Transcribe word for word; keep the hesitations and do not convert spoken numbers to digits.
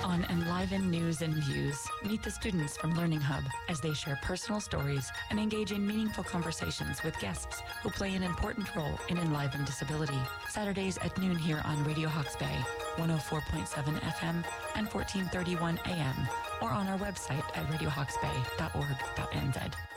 On Enliven News and Views, meet the students from Learning Hub as they share personal stories and engage in meaningful conversations with guests who play an important role in Enliven Disability. Saturdays at noon here on Radio Hawke's Bay, one oh four point seven F M and fourteen thirty-one A M, or on our website at radio hawks bay dot org dot n z.